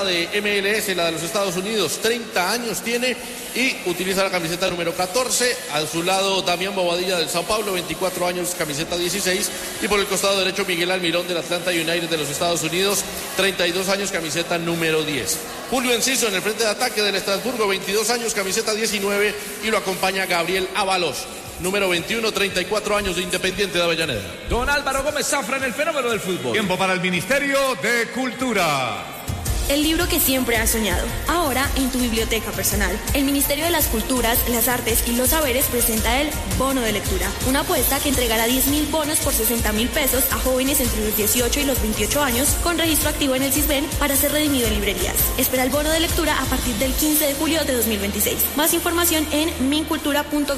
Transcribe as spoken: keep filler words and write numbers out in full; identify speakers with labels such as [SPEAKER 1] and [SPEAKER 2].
[SPEAKER 1] de M L S, la de los Estados Unidos, treinta años tiene y utiliza la camiseta número catorce. A su lado Damián Bobadilla del Sao Paulo, veinticuatro años, camiseta dieciséis. Y por el costado derecho Miguel Almirón del Atlanta United de los Estados Unidos, treinta y dos años, camiseta número diez. Julio Enciso en el frente de ataque del Estrasburgo, veintidós años, camiseta diecinueve. Y lo acompaña Gabriel Ábalos, número veintiuno, treinta y cuatro años, de Independiente de Avellaneda.
[SPEAKER 2] Don Álvaro Gómez Zafra en el fenómeno del fútbol.
[SPEAKER 3] Tiempo para el Ministerio de Cultura.
[SPEAKER 4] El libro que siempre has soñado, ahora en tu biblioteca personal. El Ministerio de las Culturas, las Artes y los Saberes presenta el Bono de Lectura, una apuesta que entregará diez mil bonos por sesenta mil pesos a jóvenes entre los dieciocho y los veintiocho años con registro activo en el CISBEN para ser redimido en librerías. Espera el Bono de Lectura a partir del quince de julio de dos mil veintiséis. Más información en mincultura punto